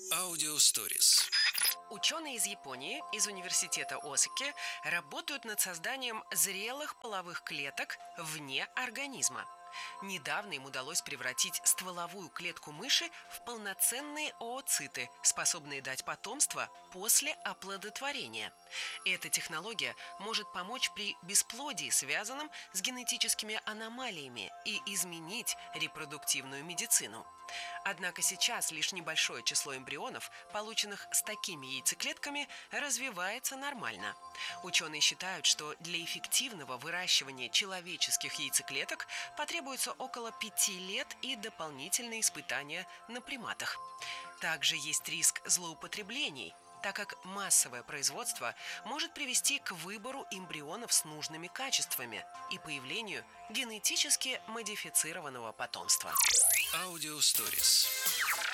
Аудиосторис. Ученые из Японии, из университета Осаки, работают над созданием зрелых половых клеток вне организма. Недавно им удалось превратить стволовую клетку мыши в полноценные oocyты, способные дать потомство после оплодотворения. Эта технология может помочь при бесплодии, связанном с генетическими аномалиями, и изменить репродуктивную медицину. Однако сейчас лишь небольшое число эмбрионов, полученных с такими яйцеклетками, развивается нормально. Ученые считают, что для эффективного выращивания человеческих яйцеклеток потребуется около 5 лет и дополнительные испытания на приматах. Также есть риск злоупотреблений, так как массовое производство может привести к выбору эмбрионов с нужными качествами и появлению генетически модифицированного потомства. Аудиосторис.